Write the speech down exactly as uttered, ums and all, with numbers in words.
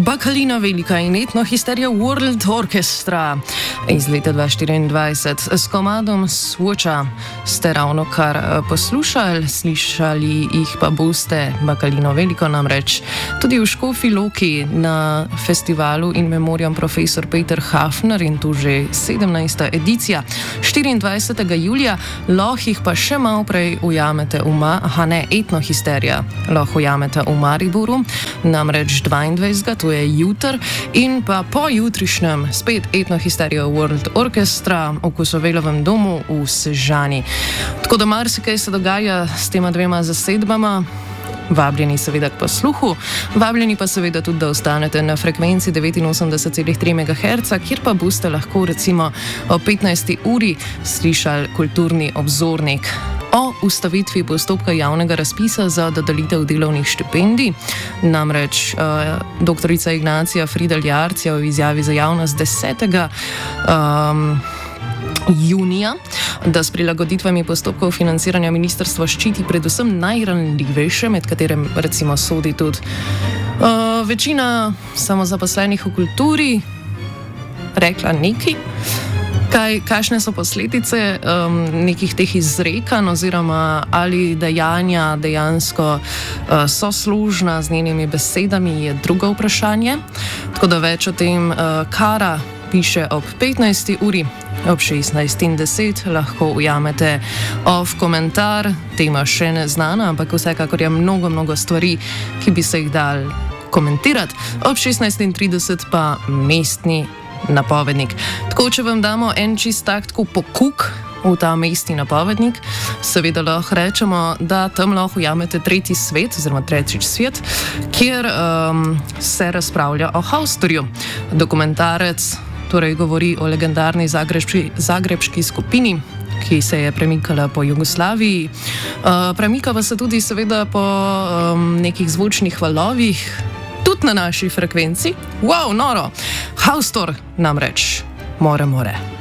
Bacalina Velika in etnohisterija World Orchestra iz leta dva tisoč štiriindvajset. S komadom Swatcha ste ravno kar poslušali, slišali jih pa boste Bacalino Veliko namreč tudi v Škofji Loki na festivalu In Memoriam Profesor Peter Hafner in tu že sedemnajsta edicija. štiriindvajsetega julija lahko jih pa še malo prej ujamete v Ma, aha ne, etnohisterija lahko ujamete v Mariboru, namreč dvaindvajsetega, to je jutr, in pa po jutrišnjem spet etnohisterija World Orchestra v Kosovelovem domu v Sežani. Tako da marsikaj se dogaja s tema dvema zasedbama. Vabljeni seveda k posluhu, vabljeni pa seveda tudi, da ostanete na frekvenci devetinosemdeset celih tri megaherca, kjer pa boste lahko recimo o petnajsti uri slišali kulturni obzornik o ustavitvi postopka javnega razpisa za dodelitev delovnih štipendij. Namreč uh, doktorica Ignacija Fridl Jarc je v izjavi za javnost desetega Um, junija, da s prilagoditvami postopkov financiranja ministrstvo ščiti predvsem najranljivejše, med katerem recimo sodi tudi uh, večina samozaposlenih v kulturi, rekla nekaj. Kaj, kakšne so posledice um, nekih teh izrekanj oziroma ali dejanja dejansko uh, so služna z njenimi besedami, je drugo vprašanje. Tako da več o tem uh, Kara piše ob petnajsti uri, ob šestnajst in deset lahko ujamete off komentar, tema še ne znana, ampak vsekakor je mnogo, mnogo stvari, ki bi se jih dal komentirati. Ob šestnajst in trideset pa mestni napovednik. Tako, če vam damo en čist tak tako pokuk v ta mestni napovednik, seveda lahko rečemo, da tam lahko ujamete tretji svet, oziroma tretji svet, kjer um, se razpravlja o Haustorju. Dokumentarec torej govori o legendarni zagrebški, zagrebški skupini, ki se je premikala po Jugoslaviji. Uh, premika pa se tudi seveda po um, nekih zvočnih valovih, tudi na naši frekvenci. Wow, noro! Haustor namreč more, more.